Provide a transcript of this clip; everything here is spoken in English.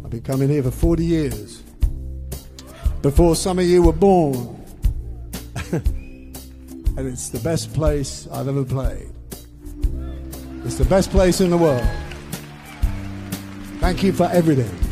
I've been coming here for 40 years. Before some of you were born. And it's the best place I've ever played. It's the best place in the world. Thank you for everything.